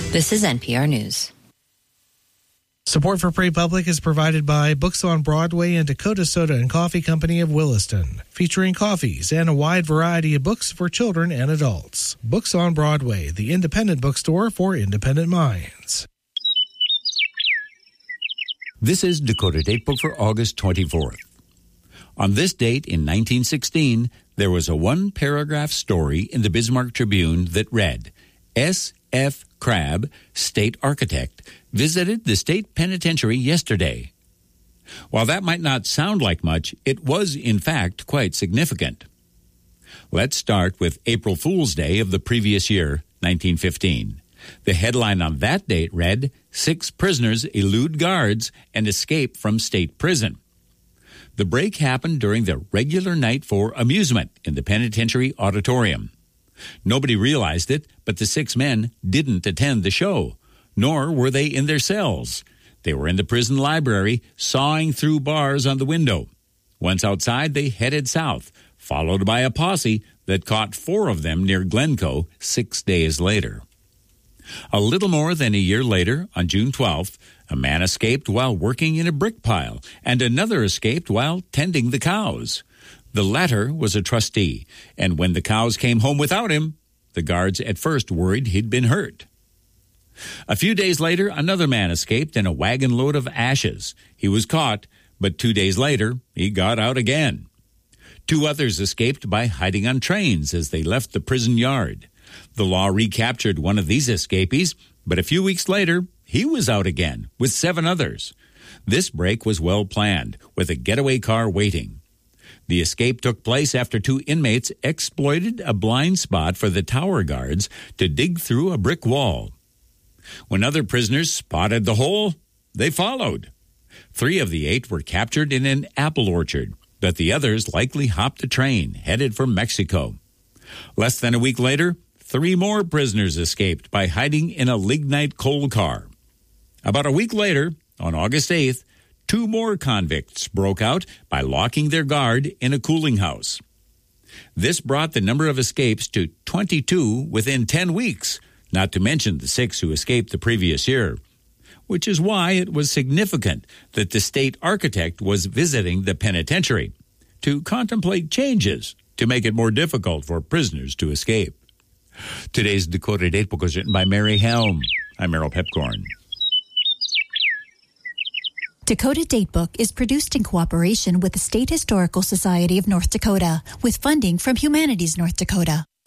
This is NPR News. Support for PrePublic is provided by Books on Broadway and Dakota Soda and Coffee Company of Williston, featuring coffees and a wide variety of books for children and adults. Books on Broadway, the independent bookstore for independent minds. This is Dakota Datebook for August 24th. On this date in 1916, there was a one-paragraph story in the Bismarck Tribune that read, S.F. Crabb, state architect, visited the state penitentiary yesterday. While that might not sound like much, it was in fact quite significant. Let's start with April Fool's Day of the previous year, 1915. The headline on that date read, 6 prisoners elude guards and escape from state prison. The break happened during the regular night for amusement in the penitentiary auditorium. Nobody realized it, but the 6 men didn't attend the show, nor were they in their cells. They were in the prison library, sawing through bars on the window. Once outside, they headed south, followed by a posse that caught 4 of them near Glencoe 6 days later. A little more than a year later, on June 12th, a man escaped while working in a brick pile, and another escaped while tending the cows. The latter was a trustee, and when the cows came home without him, the guards at first worried he'd been hurt. A few days later, another man escaped in a wagon load of ashes. He was caught, but 2 days later, he got out again. 2 others escaped by hiding on trains as they left the prison yard. The law recaptured one of these escapees, but a few weeks later, he was out again with 7 others. This break was well planned, with a getaway car waiting. The escape took place after 2 inmates exploited a blind spot for the tower guards to dig through a brick wall. When other prisoners spotted the hole, they followed. 3 of the 8 were captured in an apple orchard, but the others likely hopped a train headed for Mexico. Less than a week later, 3 more prisoners escaped by hiding in a lignite coal car. About a week later, on August 8th, 2 more convicts broke out by locking their guard in a cooling house. This brought the number of escapes to 22 within 10 weeks, not to mention the 6 who escaped the previous year, which is why it was significant that the state architect was visiting the penitentiary to contemplate changes to make it more difficult for prisoners to escape. Today's Dakota Datebook was written by Mary Helm. I'm Merrill Pepcorn. Dakota Datebook is produced in cooperation with the State Historical Society of North Dakota with funding from Humanities North Dakota.